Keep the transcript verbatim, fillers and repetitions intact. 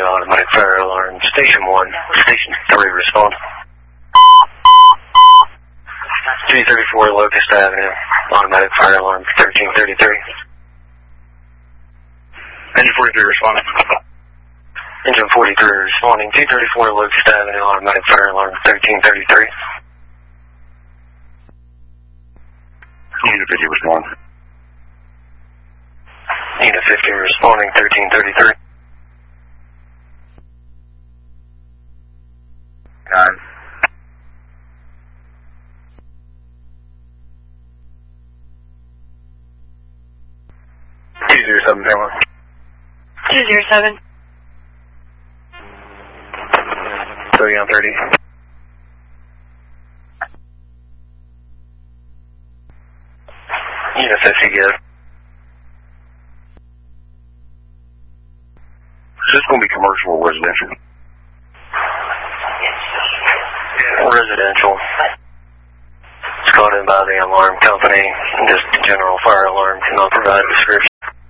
Avenue, automatic fire alarm. Station one, Station three, respond. two thirty-four Locust Avenue, automatic fire alarm, thirteen thirty-three. Engine forty-three responding. Engine forty-three responding, two thirty-four Locust Avenue, automatic fire alarm, thirteen thirty-three. Unit fifty respond. Unit fifty responding, thirteen thirty-three. Nine. two zero seven, Pamela. two zero seven. thirty on thirty. Unit fifty, good. Is this going to be commercial or residential? Residential. It's called in by the alarm company, just general fire alarm, cannot provide description.